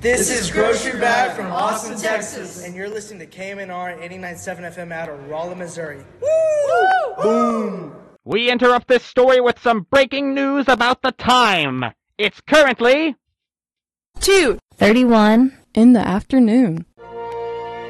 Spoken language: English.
This is Grocery Bag from Austin, Texas. And you're listening to KMNR 89.7 FM out of Rolla, Missouri. Woo! Boom! We interrupt this story with some breaking news about the time. It's currently 2:31 in the afternoon.